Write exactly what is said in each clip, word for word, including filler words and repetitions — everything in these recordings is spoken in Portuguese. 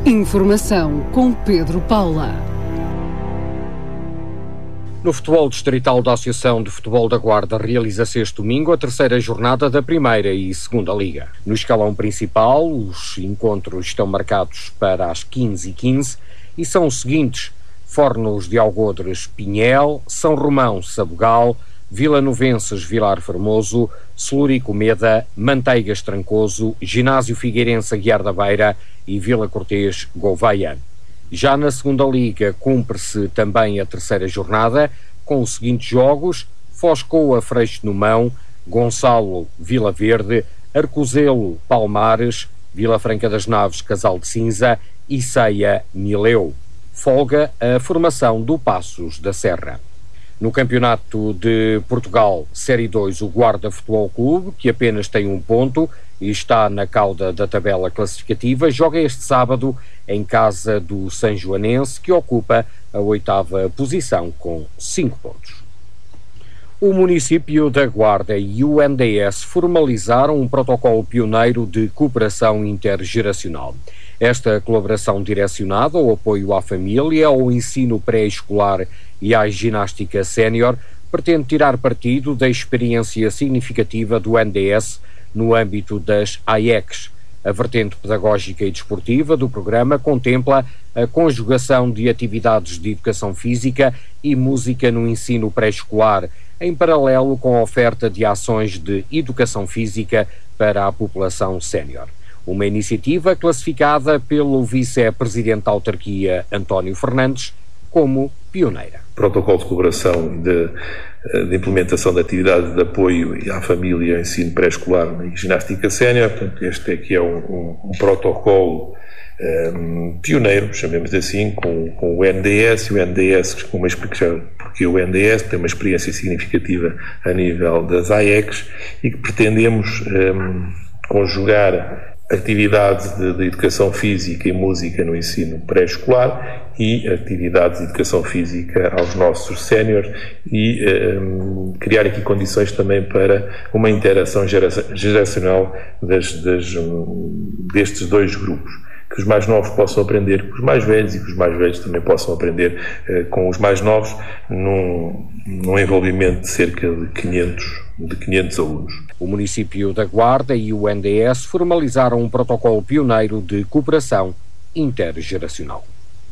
Informação com Pedro Paula. No futebol distrital da Associação de Futebol da Guarda realiza-se este domingo a terceira jornada da Primeira e Segunda Liga. No escalão principal, os encontros estão marcados para as quinze e quinze e são os seguintes: Fornos de Algodres, Pinhel, São Romão, Sabugal, Vila Novenses, Vilar Formoso, Celurico Meda, Manteigas, Trancoso, Ginásio Figueirense, Aguiar da Beira e Vila Cortês, Gouveia. Já na Segunda Liga cumpre-se também a terceira jornada, com os seguintes jogos: Foscoa, Freixo no Mão, Gonçalo, Vila Verde, Arcozelo, Palmares, Vila Franca das Naves, Casal de Cinza e Ceia, Mileu. Folga a formação do Passos da Serra. No Campeonato de Portugal, Série dois, o Guarda Futebol Clube, que apenas tem um ponto e está na cauda da tabela classificativa, joga este sábado em casa do Sanjoanense, que ocupa a oitava posição com cinco pontos. O município da Guarda e o U N D S formalizaram um protocolo pioneiro de cooperação intergeracional. Esta colaboração direcionada ao apoio à família, ao ensino pré-escolar e à ginástica sénior pretende tirar partido da experiência significativa do U N D S no âmbito das A I E Cs. A vertente pedagógica e desportiva do programa contempla a conjugação de atividades de educação física e música no ensino pré-escolar, em paralelo com a oferta de ações de educação física para a população sénior. Uma iniciativa classificada pelo vice-presidente da autarquia, António Fernandes, como pioneira. Protocolo de colaboração de, de implementação de atividades de apoio à família, ao ensino pré-escolar e ginástica sénior. Portanto, este aqui é um, um, um protocolo um, pioneiro, chamemos assim, com, com o U N D S, e o U N D S, com uma, porque o U N D S tem uma experiência significativa a nível das A I E Cs e que pretendemos um, conjugar atividades de, de educação física e música no ensino pré-escolar e atividades de educação física aos nossos séniores e um, criar aqui condições também para uma interação gera, geracional das, das, um, destes dois grupos. Que os mais novos possam aprender com os mais velhos e que os mais velhos também possam aprender uh, com os mais novos num, num envolvimento de cerca de quinhentos, de quinhentos alunos. O município da Guarda e o U N D S formalizaram um protocolo pioneiro de cooperação intergeracional.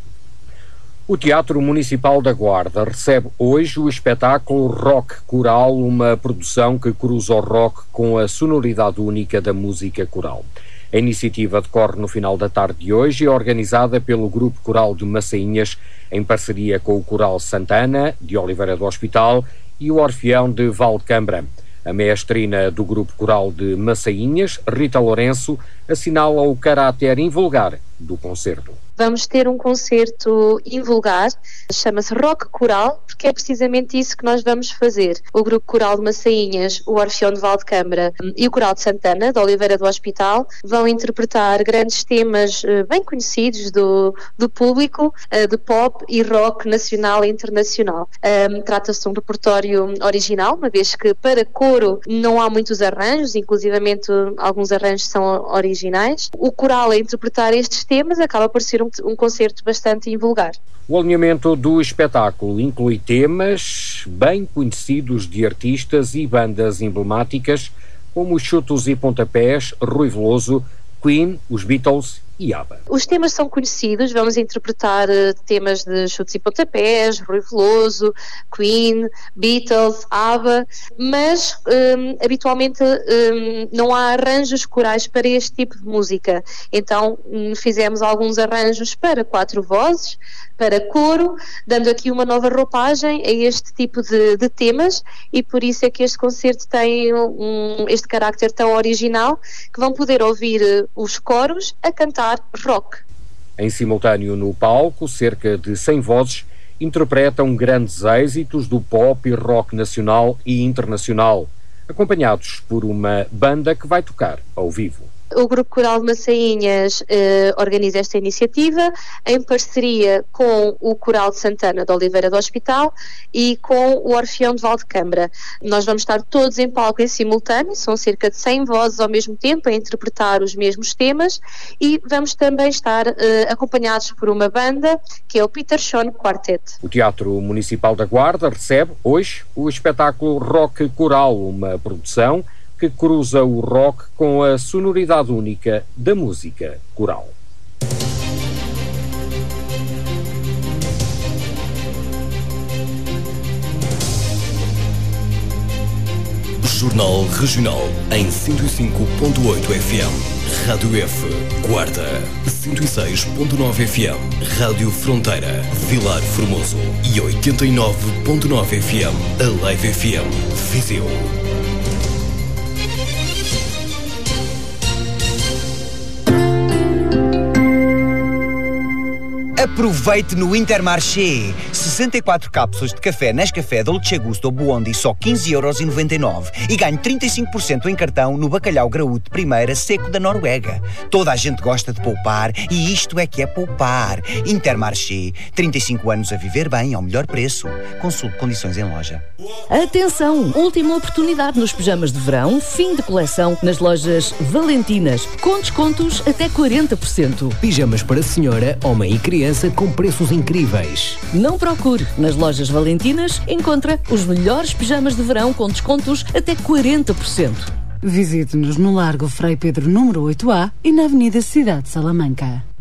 O Teatro Municipal da Guarda recebe hoje o espetáculo Rock Coral, uma produção que cruza o rock com a sonoridade única da música coral. A iniciativa decorre no final da tarde de hoje e é organizada pelo Grupo Coral de Massainhas, em parceria com o Coral Santana, de Oliveira do Hospital, e o Orfeão de Valcambra. A maestrina do Grupo Coral de Massainhas, Rita Lourenço, assinala o caráter invulgar do concerto. Vamos ter um concerto invulgar, chama-se Rock Coral, porque é precisamente isso que nós vamos fazer. O Grupo Coral de Massainhas, o Orfeão de Valdecâmara e o Coral de Santana, de Oliveira do Hospital, vão interpretar grandes temas uh, bem conhecidos do, do público, uh, de pop e rock nacional e internacional. Um, trata-se de um repertório original, uma vez que para coro não há muitos arranjos, inclusivamente alguns arranjos são originais. O coral a interpretar estes temas acaba por ser um um concerto bastante invulgar. O alinhamento do espetáculo inclui temas bem conhecidos de artistas e bandas emblemáticas como os Chutos e Pontapés, Rui Veloso, Queen, os Beatles e ABBA. Os temas são conhecidos, vamos interpretar uh, temas de Chutos e Pontapés, Rui Veloso, Queen, Beatles, ABBA, mas um, habitualmente um, não há arranjos corais para este tipo de música. Então um, fizemos alguns arranjos para quatro vozes, para coro, dando aqui uma nova roupagem a este tipo de, de temas, e por isso é que este concerto tem um, este carácter tão original, que vão poder ouvir uh, os coros a cantar rock. Em simultâneo no palco, cerca de cem vozes interpretam grandes êxitos do pop e rock nacional e internacional, acompanhados por uma banda que vai tocar ao vivo. O Grupo Coral de Massainhas eh, organiza esta iniciativa em parceria com o Coral de Santana de Oliveira do Hospital e com o Orfeão de Valdecâmara. Nós vamos estar todos em palco em simultâneo, são cerca de cem vozes ao mesmo tempo a interpretar os mesmos temas, e vamos também estar eh, acompanhados por uma banda que é o Peter Schoen Quartet. O Teatro Municipal da Guarda recebe hoje o espetáculo Rock Coral, uma produção que cruza o rock com a sonoridade única da música coral. Jornal Regional em cento e cinco ponto oito F M. Rádio F, Guarda. cento e seis ponto nove F M. Rádio Fronteira, Vilar Formoso. E oitenta e nove ponto nove F M. A Live F M, Viseu. Aproveite no Intermarché. sessenta e quatro cápsulas de café Nescafé Dolce Gusto Buondi, só quinze euros e noventa e nove. E ganhe trinta e cinco por cento em cartão no bacalhau graúdo primeira seco da Noruega. Toda a gente gosta de poupar e isto é que é poupar. Intermarché. trinta e cinco anos a viver bem ao melhor preço. Consulte condições em loja. Atenção! Última oportunidade nos pijamas de verão, fim de coleção nas lojas Valentinas, com descontos até quarenta por cento. Pijamas para senhora, homem e criança com preços incríveis. Não procure. Nas lojas Valentinas encontra os melhores pijamas de verão com descontos até quarenta por cento. Visite-nos no Largo Frei Pedro número oito A e na Avenida Cidade de Salamanca.